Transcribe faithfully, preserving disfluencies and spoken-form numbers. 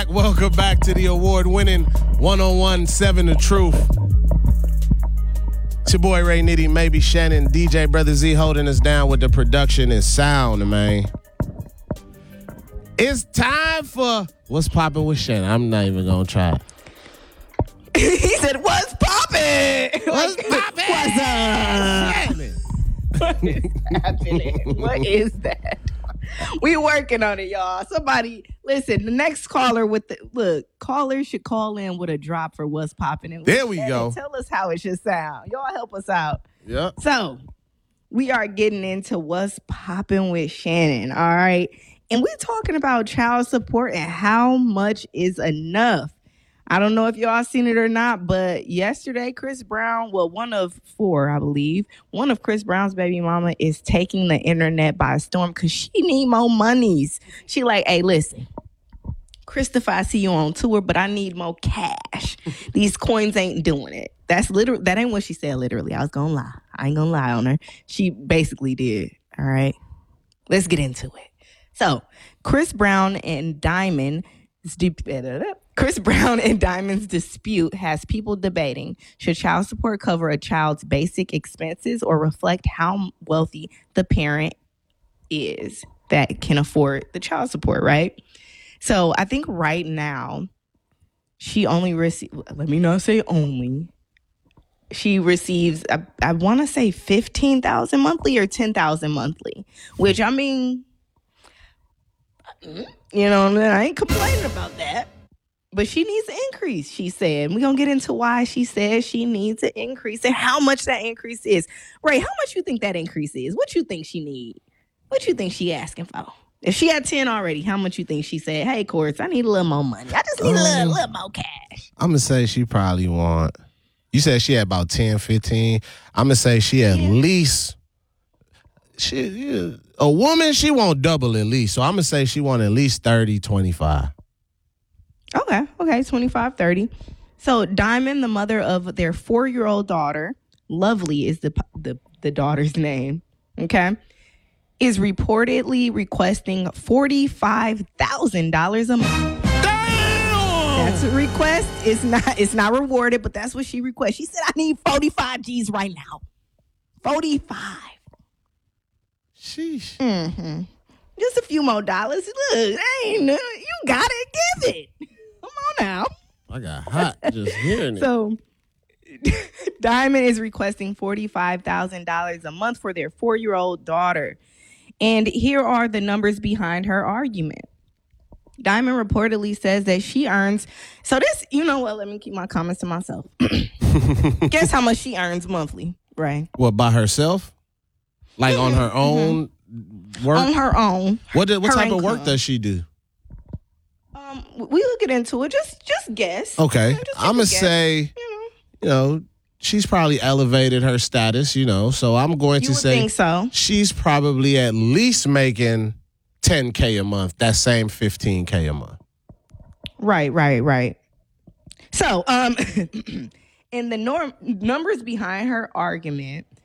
Welcome back to the award-winning one oh one seven The Truth. It's your boy Ray Nitty, maybe Shannon, D J Brother Z holding us down with the production and sound, man. It's time for What's Poppin' with Shannon. I'm not even gonna try it. He said, "What's poppin'? What's poppin'? What's up? Shannon. What is happening? What is that? We working on it, y'all. Somebody, listen, the next caller with the, look, callers should call in with a drop for What's Poppin'. There we go. Tell us how it should sound. Y'all help us out. Yep. So, we are getting into What's Poppin' with Shannon, all right? And we're talking about child support and how much is enough. I don't know if y'all seen it or not, but yesterday, Chris Brown, well, one of four, I believe, one of Chris Brown's baby mama is taking the internet by storm because she need more monies. She like, hey, listen, Christopher, I see you on tour, but I need more cash. These coins ain't doing it. That's literally, that ain't what she said literally. I was gonna lie. I ain't gonna lie on her. She basically did, all right? Let's get into it. So, Chris Brown and Diamond, Chris Brown and Diamond's dispute has people debating, should child support cover a child's basic expenses or reflect how wealthy the parent is that can afford the child support, right? So I think right now, she only receives, let me not say only, she receives, I, I want to say fifteen thousand dollars monthly or ten thousand dollars monthly, which I mean, you know, I ain't complaining about that. But she needs an increase, she said. We're going to get into why she says she needs an increase and how much that increase is. Ray, how much you think that increase is? What you think she need? What you think she asking for? If she had ten already, how much you think she said, hey, Courts, I need a little more money. I just need um, a little, little more cash. I'm going to say she probably want, you said she had about ten, fifteen. I'm going to say she at yeah. least, she yeah, a woman, she want double at least. So I'm going to say she want at least thirty, twenty-five. Okay, okay, twenty-five, thirty. So Diamond, the mother of their four-year-old daughter, Lovely is the, the, the daughter's name, okay, is reportedly requesting forty-five thousand dollars a month. Damn! That's a request. It's not, it's not rewarded, but that's what she requests. She said, I need forty-five G's right now. forty-five. Sheesh. Mm-hmm. Just a few more dollars. Look, ain't no, you got it, give it. Come on now. I got hot just hearing it. So, Diamond is requesting forty-five thousand dollars a month for their four-year-old daughter. And here are the numbers behind her argument. Diamond reportedly says that she earns, so this, you know what, let me keep my comments to myself. Guess how much she earns monthly, right? What, by herself? Like mm-hmm. on her own mm-hmm. work? On her own. What, did, what type income. of work does she do? Um, we will get into it. Just just guess. Okay. You know, I'm going to say, you know. you know, she's probably elevated her status, you know, so I'm going you to would say think so. She's probably at least making ten K a month, that same fifteen K a month. Right, right, right. So, um, in the norm, numbers behind her argument,